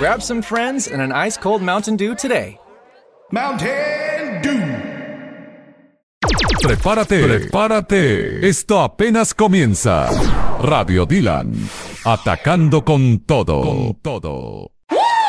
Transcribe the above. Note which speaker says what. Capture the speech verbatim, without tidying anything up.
Speaker 1: Grab some friends and an ice-cold Mountain Dew today.
Speaker 2: Mountain Dew.
Speaker 3: Prepárate, prepárate. Esto apenas comienza. Radio Dylan, atacando con todo, con todo.